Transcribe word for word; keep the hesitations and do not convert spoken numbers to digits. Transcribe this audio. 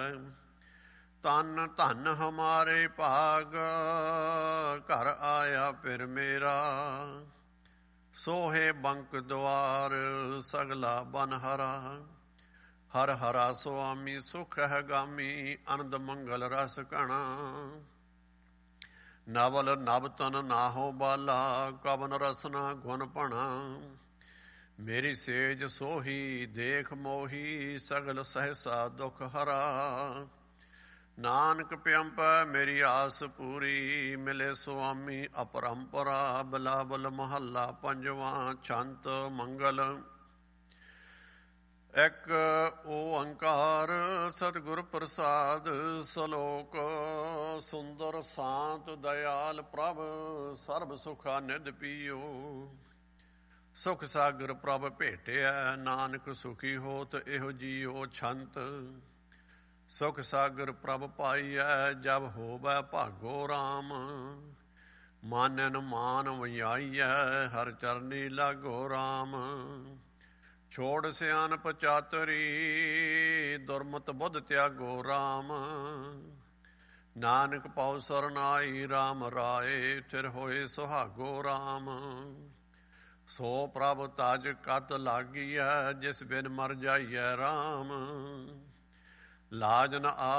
ਤਨ ਧਨ ਹਮਾਰੇ ਭਾਗ, ਘਰ ਆਇਆ ਫਿਰ ਮੇਰਾ। ਸੋਹੇ ਬੰਕ ਦੁਆਰ ਸਗਲਾ ਬਨ ਹਰਾ, ਹਰ ਹਰਾ ਸੁਆਮੀ ਸੁਖ ਹੈ ਗਾਮੀ। ਅਨੰਦ ਮੰਗਲ ਰਸ ਘਣਾ, ਨਵਲ ਨਵ ਤਨ ਨਾਹੋ ਬਾਲਾ। ਕਵਨ ਰਸਨਾ ਗੁਣ ਭਣਾ, ਮੇਰੀ ਸੇਜ ਸੋਹੀ ਦੇਖ ਮੋਹੀ। ਸਗਲ ਸਹਿਸਾ ਦੁਖ ਹਰਾ, ਨਾਨਕ ਪਿਅੰਪੈ ਮੇਰੀ ਆਸ ਪੂਰੀ। ਮਿਲੇ ਸੁਆਮੀ ਅਪਰੰਪਰਾ, ਬਿਲਾਵਲ ਮਹੱਲਾ ਪੰਜਵਾਂ। ਛੰਤ ਮੰਗਲ। ਇੱਕ ਓੰਕਾਰ ਸਤਿਗੁਰ ਪ੍ਰਸਾਦ। ਸਲੋਕ। ਸੁੰਦਰ ਸ਼ਾਂਤ ਦਇਆਲ ਪ੍ਰਭ, ਸਰਬ ਸੁਖਾ ਨਿਧ ਪੀਓ। ਸੁਖ ਸਾਗਰ ਪ੍ਰਭ ਭੇਟਿਆ, ਨਾਨਕ ਸੁਖੀ ਹੋਤ ਇਹੋ ਜੀਓ। ਛੰਤ। ਸੁਖ ਸਾਗਰ ਪ੍ਰਭ ਪਾਈਐ, ਜਬ ਹੋਵੈ ਭਾਗੋ ਰਾਮ। ਮਾਨਨ ਮਾਨ ਵਜਾਈਐ, ਹਰ ਚਰਨੀ ਲਾਗੋ ਰਾਮ। ਛੋੜ ਸਿਆਣਪ ਚਾਤਰੀ, ਦੁਰਮਤ ਬੁੱਧ ਤਿਆਗੋ ਰਾਮ। ਨਾਨਕ ਪਉ ਸਰਨਾਈ ਰਾਮ ਰਾਏ, ਥਿਰ ਹੋਏ ਸੁਹਾਗੋ ਰਾਮ। ਸੋ ਪ੍ਰਭ ਤਜ ਕਤ ਲਾਗੀਐ, ਜਿਸ ਬਿਨ ਮਰ ਜਾਈਐ ਰਾਮ। ਲਾਜ ਨ ਆ